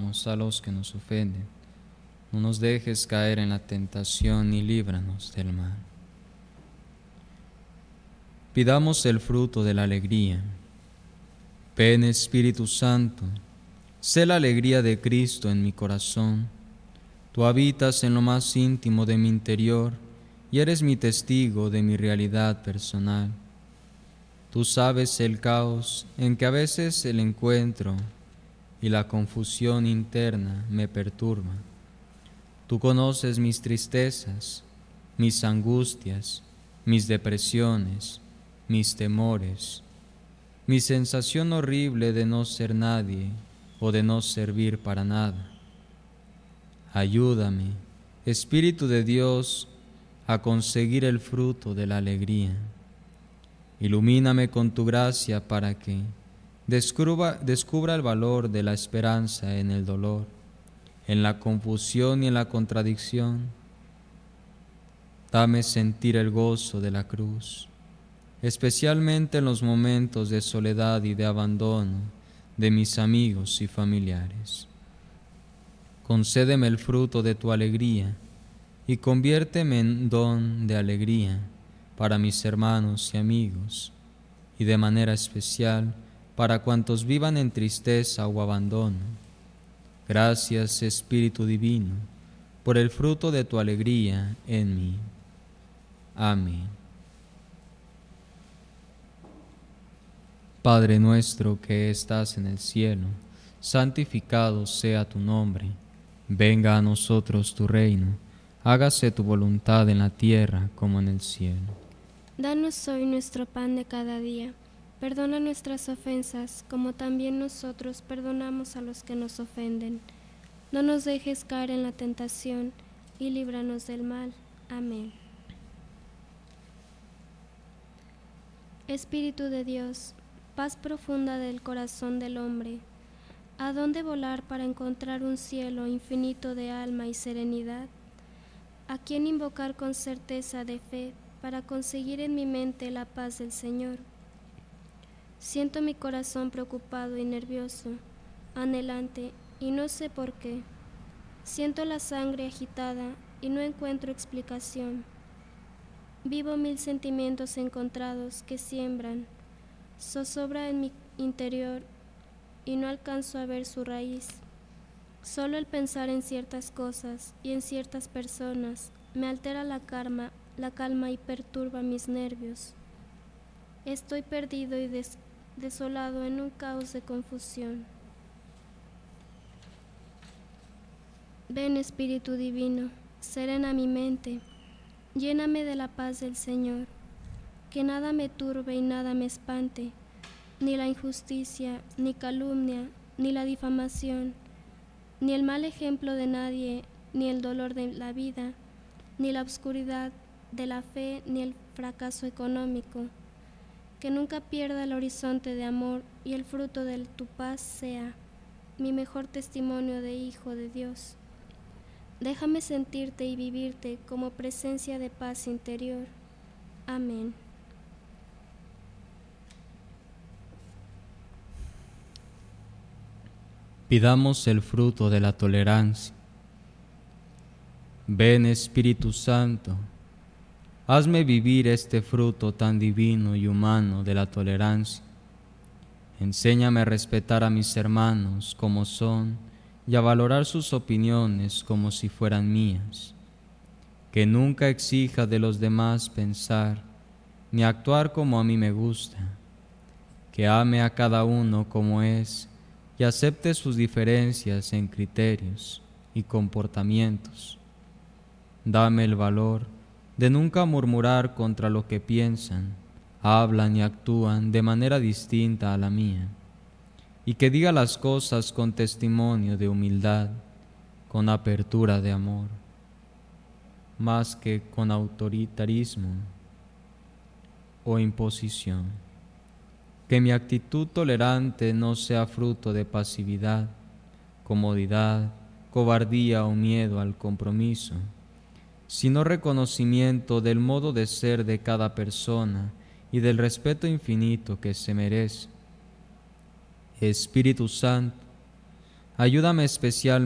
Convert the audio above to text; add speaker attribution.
Speaker 1: perdonamos a los que nos ofenden. No nos dejes caer en la tentación y líbranos del mal. Pidamos el fruto de la alegría. Ven, Espíritu Santo, sé la alegría de Cristo en mi corazón. Tú habitas en lo más íntimo de mi interior y eres mi testigo de mi realidad personal. Tú sabes el caos en que a veces el encuentro y la confusión interna me perturba. Tú conoces mis tristezas, mis angustias, mis depresiones, mis temores, mi sensación horrible de no ser nadie o de no servir para nada. Ayúdame, Espíritu de Dios, a conseguir el fruto de la alegría. Ilumíname con tu gracia para que descubra el valor de la esperanza en el dolor, en la confusión y en la contradicción. Dame sentir el gozo de la cruz, especialmente en los momentos de soledad y de abandono de mis amigos y familiares. Concédeme el fruto de tu alegría y conviérteme en don de alegría para mis hermanos y amigos, y de manera especial para cuantos vivan en tristeza o abandono. Gracias, Espíritu Divino, por el fruto de tu alegría en mí. Amén. Padre nuestro que estás en el cielo, santificado sea tu nombre. Venga a nosotros tu reino. Hágase tu voluntad en la tierra como en el cielo.
Speaker 2: Danos hoy nuestro pan de cada día. Perdona nuestras ofensas, como también nosotros perdonamos a los que nos ofenden. No nos dejes caer en la tentación, y líbranos del mal. Amén. Espíritu de Dios, paz profunda del corazón del hombre, ¿a dónde volar para encontrar un cielo infinito de alma y serenidad? ¿A quién invocar con certeza de fe para conseguir en mi mente la paz del Señor? Siento mi corazón preocupado y nervioso, anhelante, y no sé por qué. Siento la sangre agitada y no encuentro explicación. Vivo mil sentimientos encontrados que siembran zozobra en mi interior y no alcanzo a ver su raíz. Solo el pensar en ciertas cosas y en ciertas personas me altera la calma y perturba mis nervios. Estoy perdido y desolado en un caos de confusión. Ven, Espíritu Divino, serena mi mente, lléname de la paz del Señor, que nada me turbe y nada me espante, ni la injusticia, ni calumnia, ni la difamación, ni el mal ejemplo de nadie, ni el dolor de la vida, ni la obscuridad de la fe, ni el fracaso económico. Que nunca pierda el horizonte de amor y el fruto de tu paz sea mi mejor testimonio de Hijo de Dios. Déjame sentirte y vivirte como presencia de paz interior. Amén.
Speaker 1: Pidamos el fruto de la tolerancia. Ven, Espíritu Santo, hazme vivir este fruto tan divino y humano de la tolerancia. Enséñame a respetar a mis hermanos como son y a valorar sus opiniones como si fueran mías. Que nunca exija de los demás pensar ni actuar como a mí me gusta. Que ame a cada uno como es y acepte sus diferencias en criterios y comportamientos. Dame el valor de nunca murmurar contra lo que piensan, hablan y actúan de manera distinta a la mía, y que diga las cosas con testimonio de humildad, con apertura de amor, más que con autoritarismo o imposición. Que mi actitud tolerante no sea fruto de pasividad, comodidad, cobardía o miedo al compromiso, sino reconocimiento del modo de ser de cada persona y del respeto infinito que se merece. Espíritu Santo, Ayúdame especialmente